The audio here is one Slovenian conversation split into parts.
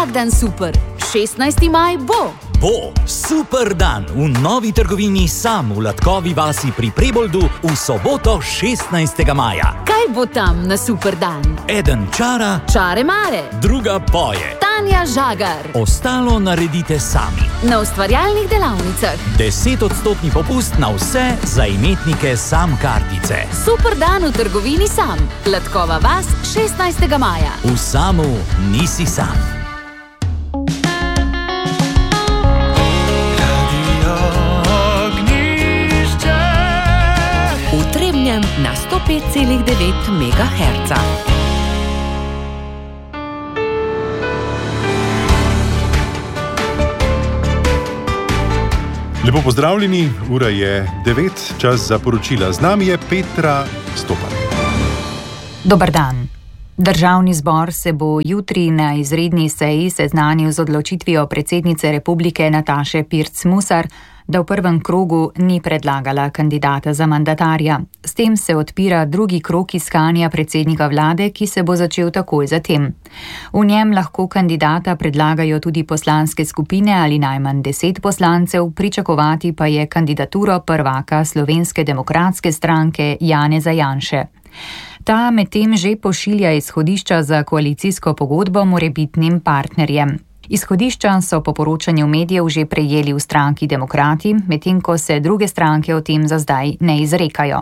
vsak dan super. 16. maj bo. Bo super dan v novi trgovini Sam v Latkovi vasi pri Preboldu v soboto 16. maja. Kaj bo tam na super dan? Eden čara, Čare mare. druga poje. Tanja Žagar. Ostalo naredite sami. Na ustvarjalnih delavnicah. 10% popust na vse za imetnike Sam kartice. Super dan v trgovini Sam. Latkova vas 16. maja. V Samu nisi sam. Na 105,9 MHz. Lepo pozdravljeni, ura je 9, čas za poročila. Z nami je Petra Stopan. Dober dan. Državni zbor se bo jutri na izredni seji seznanil z odločitvijo predsednice republike Nataše Pirc Musar, da v prvem krogu ni predlagala kandidata za mandatarja. S tem se odpira drugi krog iskanja predsednika vlade, ki se bo začel takoj zatem. V njem lahko kandidata predlagajo tudi poslanske skupine ali najmanj 10 poslancev, pričakovati pa je kandidaturo prvaka Slovenske demokratske stranke Janeza Janše. Ta medtem že pošilja izhodišča za koalicijsko pogodbo morebitnim partnerjem. Izhodišča so po poročanju medijev že prejeli v stranki Demokrati, medtem ko se druge stranke o tem za zdaj ne izrekajo.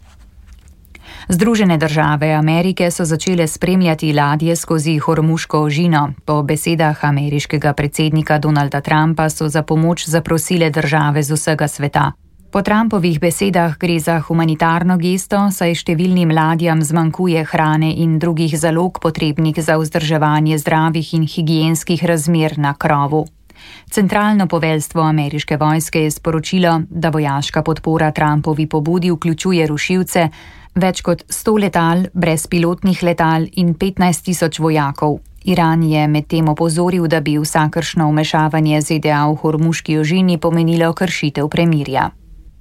Združene države Amerike so začele spremljati ladje skozi Hormuško ožino. Po besedah ameriškega predsednika Donalda Trumpa so za pomoč zaprosile države z vsega sveta. Po Trumpovih besedah gre za humanitarno gesto, saj številnim ladjam zmanjkuje hrane in drugih zalog potrebnih za vzdrževanje zdravih in higienskih razmer na krovu. Centralno poveljstvo ameriške vojske je sporočilo, da vojaška podpora Trumpovi pobudi vključuje rušilce, več kot 100 letal, brezpilotnih letal in 15.000 vojakov. Iran je medtem opozoril, da bi vsakršno vmešavanje ZDA v Hormuški ožini pomenilo kršitev premirja.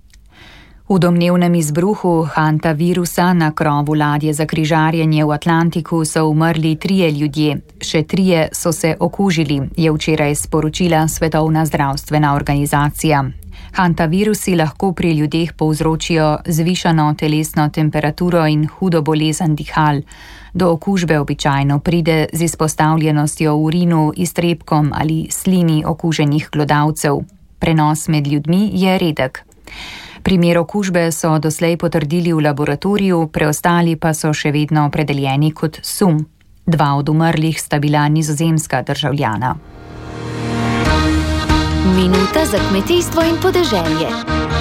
V domnevnem izbruhu hantavirusa na krovu ladje za križarjenje v Atlantiku so umrli 3 ljudje, še 3 so se okužili, je včeraj sporočila Svetovna zdravstvena organizacija. Hantavirusi lahko pri ljudeh povzročijo zvišano telesno temperaturo in hudo bolezen dihal. Do okužbe običajno pride z izpostavljenostjo urinu, iztrebkom ali slini okuženih glodavcev. Prenos med ljudmi je redek. Primer okužbe so doslej potrdili v laboratoriju, preostali pa so še vedno opredeljeni kot sum. 2 od umrlih sta bila nizozemska državljana. Minuta za kmetijstvo in podeželje.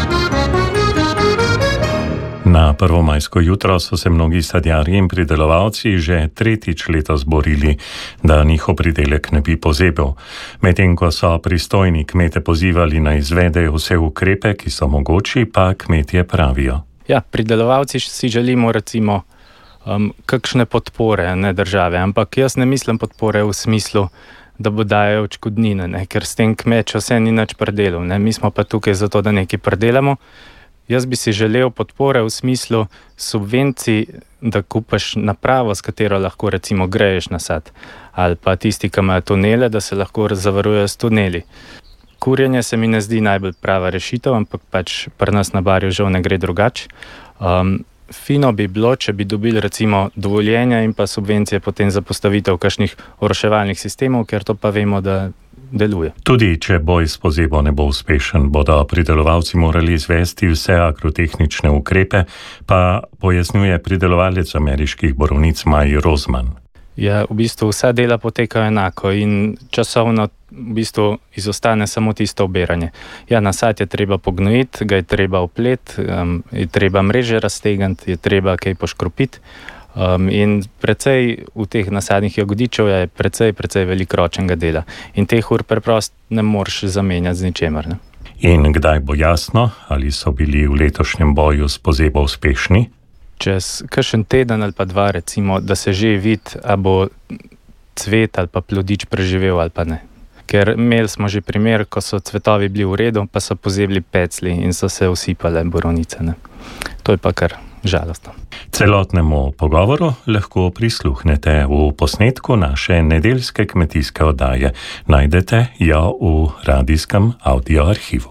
Na prvomajsko jutro so se mnogi sadjarji in pridelovalci že 3. letos borili, da njihov pridelek ne bi pozebil. Medtem ko so pristojni kmete pozivali na izvedejo vse ukrepe, ki so mogoči, pa kmetje pravijo. Ja, pridelovalci si želimo recimo kakšne podpore, ne države, ampak jaz ne mislim podpore v smislu, da bo dajo odškodnine, ker s tem kmet vse ni nič pridelal. Mi smo pa tukaj zato, da nekaj pridelamo. Jaz bi si želel podpore v smislu subvencij, da kupaš napravo, s katero lahko recimo greješ nasad. Ali pa tisti, ki imajo tunele, da se lahko zavarujejo s tuneli. Kurjenje se mi ne zdi najbolj prava rešitev, ampak pač pri nas na Barju žal ne gre drugače. Fino bi bilo, če bi dobili recimo dovoljenja in pa subvencije potem za postavitev kakšnih oroševalnih sistemov, ker to pa vemo, da deluje. Tudi če boj s pozebo ne bo uspešen, bodo pridelovalci morali izvesti vse agrotehnične ukrepe, pa pojasnjuje pridelovalec ameriških borovnic Maj Rozman. Ja, v bistvu vsa dela potekajo enako in časovno v bistvu izostane samo tisto obiranje. Ja, nasad je treba pognojiti, ga je treba opleti, je treba mreže raztegniti, je treba kaj poškropiti. In precej v teh nasadnih jagodičev je precej veliko ročnega dela. In teh ur preprosto ne moreš zamenjati z ničemer. Ne? In kdaj bo jasno, ali so bili v letošnjem boju s pozebo uspešni? Čez kakšen teden ali pa 2 recimo, da se že vidi, a bo cvet ali pa plodič preživel ali pa ne. Ker imeli smo že primer, ko so cvetovi bili v redu, pa so pozebili pecli in so se usipale borovnice. Ne? To je pa kar žalostno. Celotnemu pogovoru lahko prisluhnete v posnetku naše nedeljske kmetijske oddaje. Najdete jo v radijskem audioarhivu.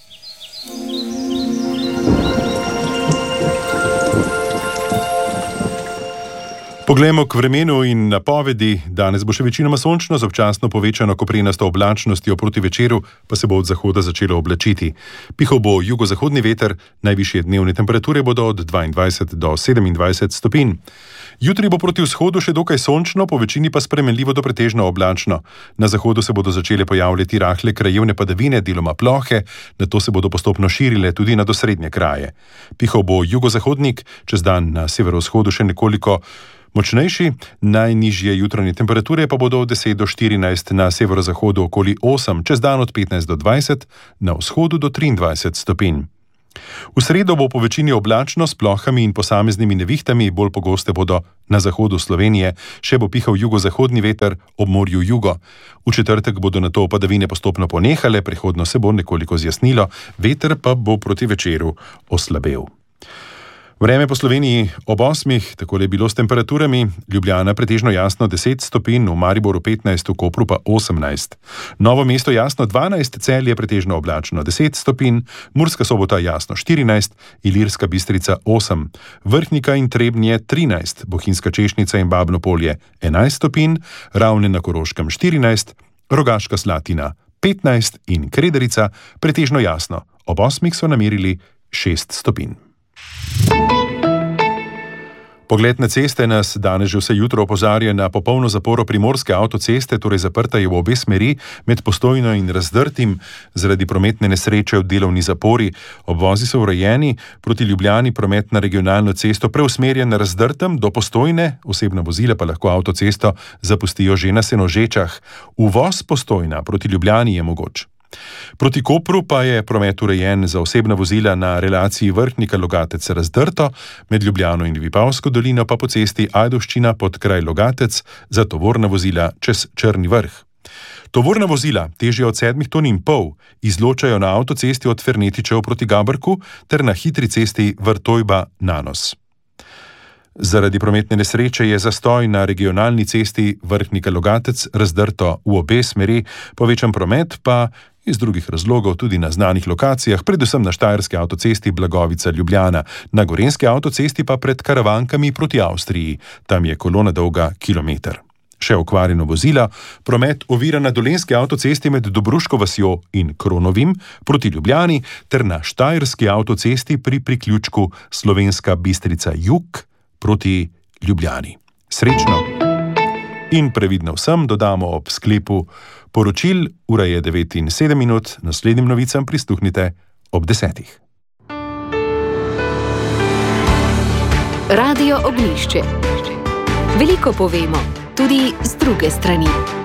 Poglejmo k vremenu in napovedi. Danes bo še večinoma sončno, z občasno povečano koprenasto oblačnostjo, proti večeru pa se bo od zahoda začelo oblačiti. Pihal bo jugozahodni veter, najvišje dnevne temperature bodo od 22 do 27 stopinj. Jutri bo proti vzhodu še dokaj sončno, po večini pa spremenljivo do pretežno oblačno. Na zahodu se bodo začele pojavljati rahle krajevne padavine, deloma plohe, nato se bodo postopno širile tudi na osrednje kraje. Pihal bo jugozahodnik, čez dan na severovzhodu še nekoliko močnejši, najnižje jutranje temperature pa bodo od 10 do 14, na severozahodu okoli 8, čez dan od 15 do 20, na vzhodu do 23 stopinj. V sredo bo po večini oblačno s plohami in posameznimi nevihtami, bolj pogoste bodo na zahodu Slovenije, še bo pihal jugozahodni veter, ob morju jugo. V četrtek bodo nato padavine postopno ponehale, prehodno se bo nekoliko zjasnilo, veter pa bo proti večeru oslabel. Vreme po Sloveniji ob 8, takole je bilo s temperaturami: Ljubljana pretežno jasno 10 stopinj, v Mariboru 15, v Kopru pa 18. Novo mesto jasno 12, Celje pretežno oblačno 10 stopinj, Murska Sobota jasno 14, Ilirska Bistrica 8, Vrhnika in Trebnje 13, Bohinjska Češnjica in Babno Polje 11 stopinj, Ravne na Koroškem 14, Rogaška Slatina 15 in Krederica pretežno jasno. Ob 8 so namerili 6 stopinj. Pogled na ceste nas danes že vse jutro opozarja na popolno zaporo primorske avtoceste, torej zaprta je v obe smeri, med Postojno in Razdrtim, zaradi prometne nesreče v delovni zapori. Obvozi so urejeni, proti Ljubljani promet na regionalno cesto preusmerjen na Razdrtem do Postojne, osebna vozila pa lahko avtocesto zapustijo že na Senožečah. Uvoz Postojna proti Ljubljani je mogoč. Proti Kopru pa je promet urejen za osebna vozila na relaciji Vrhnika Logatec Razdrto, med Ljubljano in Vipavsko dolino pa po cesti Ajdovščina pod kraj Logatec za tovorna vozila čez Črni Vrh. Tovorna vozila, težja od 7,5 ton, izločajo na avtocesti od Fernetičev proti Gabrku ter na hitri cesti Vrtojba-Nanos. Zaradi prometne nesreče je zastoj na regionalni cesti Vrhnika Logatec Razdrto v obe smeri, povečan promet pa iz drugih razlogov tudi na znanih lokacijah, predvsem na štajerski avtocesti Blagovica-Ljubljana, na gorenjski avtocesti pa pred Karavankami proti Avstriji. Tam je kolona dolga kilometer. Še okvarjeno vozila, promet ovira na dolenjski avtocesti med Dobruško vasjo in Kronovim proti Ljubljani ter na štajerski avtocesti pri priključku Slovenska Bistrica jug proti Ljubljani. Srečno in previdno vsem dodamo ob sklepu poročil. Ura je 9:07, naslednjim novicam prisluhnite ob 10. Radio Ognjišče. Veliko povemo, tudi z druge strani.